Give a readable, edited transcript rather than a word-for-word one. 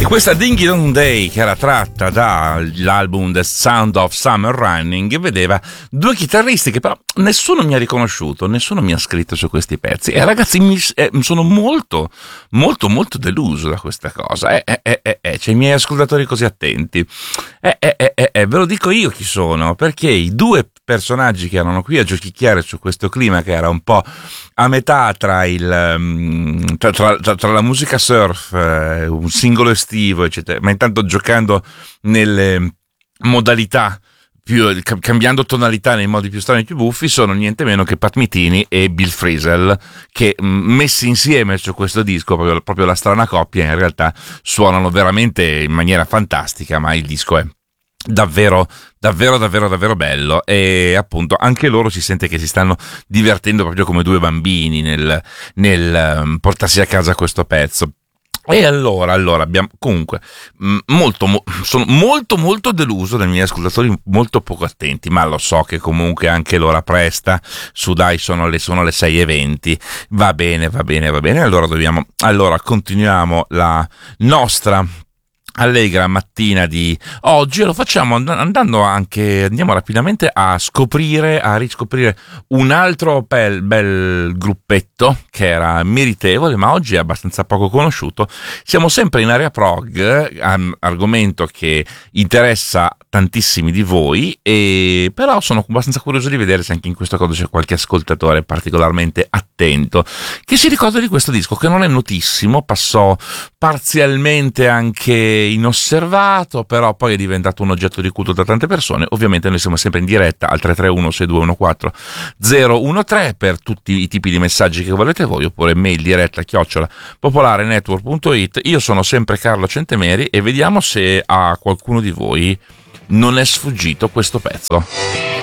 Questa Dingy Dong Day, che era tratta dall'album The Sound of Summer Running, vedeva due chitarristi che però nessuno mi ha riconosciuto, nessuno mi ha scritto su questi pezzi, e ragazzi sono molto deluso da questa cosa. C'è i miei ascoltatori così attenti, ve lo dico io chi sono, perché i due personaggi che erano qui a giochicchiare su questo clima che era un po' a metà tra la musica surf, un singolo estivo, eccetera, ma intanto giocando nelle modalità cambiando tonalità nei modi più strani e più buffi, sono niente meno che Pat Metheny e Bill Frisell, che messi insieme su questo disco, proprio la strana coppia, in realtà suonano veramente in maniera fantastica, ma il disco è davvero bello, e appunto anche loro si sente che si stanno divertendo proprio come due bambini nel portarsi a casa questo pezzo. E allora abbiamo comunque sono molto deluso dai miei ascoltatori molto poco attenti, ma lo so che comunque anche l'ora presta, su dai sono le 6:20, va bene, allora continuiamo la nostra allegra mattina di oggi, e lo facciamo andiamo rapidamente a riscoprire un altro bel gruppetto che era meritevole, ma oggi è abbastanza poco conosciuto. Siamo sempre in area prog, argomento che interessa tantissimi di voi, e però sono abbastanza curioso di vedere se anche in questo caso c'è qualche ascoltatore particolarmente attento che si ricorda di questo disco, che non è notissimo, passò parzialmente anche inosservato, però poi è diventato un oggetto di culto da tante persone. Ovviamente noi siamo sempre in diretta al 331-6214-013 per tutti i tipi di messaggi che volete voi, oppure mail diretta @popolarenetwork.it. Io sono sempre Carlo Centemeri e vediamo se a qualcuno di voi non è sfuggito questo pezzo.